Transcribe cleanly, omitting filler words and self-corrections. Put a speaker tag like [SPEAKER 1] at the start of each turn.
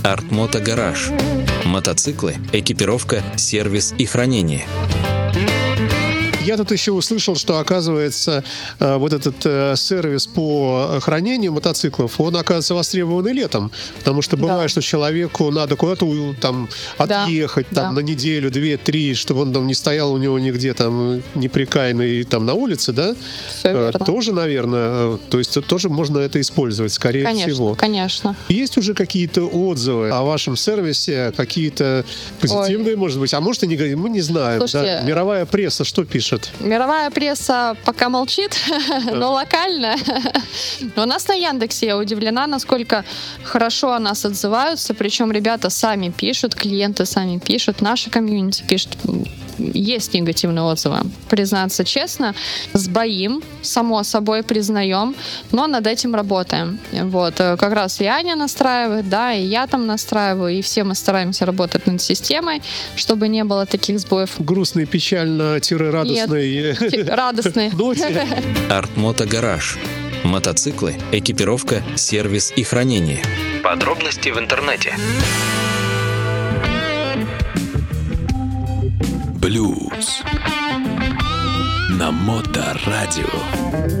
[SPEAKER 1] Артмото Гараж. Мотоциклы, экипировка, сервис и хранение.
[SPEAKER 2] Я тут еще услышал, что, оказывается, вот этот сервис по хранению мотоциклов, он, оказывается, востребован и летом. Потому что бывает, что человеку надо куда-то там отъехать там, на неделю, 2-3, чтобы он там не стоял у него нигде там неприкаянный там на улице, да? Тоже, наверное, то есть тоже можно это использовать, скорее всего.
[SPEAKER 3] Конечно.
[SPEAKER 2] Есть уже какие-то отзывы о вашем сервисе, какие-то позитивные, может быть, а может и не, мы не знаем.
[SPEAKER 3] Слушайте,
[SPEAKER 2] да? Мировая пресса что пишет?
[SPEAKER 3] Мировая пресса пока молчит, но локально. У нас на Яндексе я удивлена, насколько хорошо о нас отзываются. Причем ребята сами пишут, клиенты сами пишут, наша комьюнити пишет. Есть негативные отзывы, признаться честно. Сбоим, само собой признаем, но над этим работаем. Вот. Как раз и Аня настраивает, да, и я там настраиваю, и все мы стараемся работать над системой, чтобы не было таких сбоев.
[SPEAKER 2] Грустный, печально-радостный.
[SPEAKER 3] Нет, радостный.
[SPEAKER 1] Артмото Гараж. Мотоциклы, экипировка, сервис и хранение. Подробности в интернете.
[SPEAKER 4] Блюз на Моторадио.